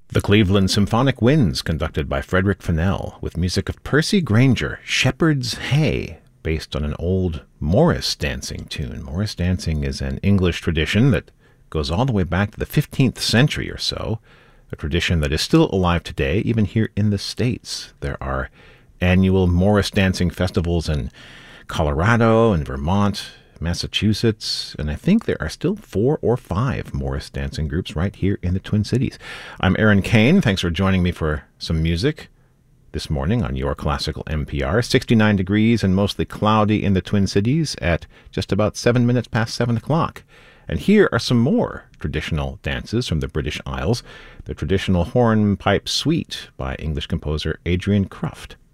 The Cleveland Symphonic Winds, conducted by Frederick Fennell, with music of Percy Grainger, Shepherd's Hay, based on an old Morris dancing tune. Morris dancing is an English tradition that goes all the way back to the 15th century or so, a tradition that is still alive today, even here in the States. There are annual Morris dancing festivals in Colorado and Vermont, Massachusetts, and I think there are still 4 or 5 Morris dancing groups right here in the Twin Cities. I'm Aaron Kane. Thanks for joining me for some music this morning on your classical NPR. 69 degrees and mostly cloudy in the Twin Cities at just about 7 minutes past 7 o'clock. And here are some more traditional dances from the British Isles. The traditional hornpipe suite by English composer Adrian Cruft.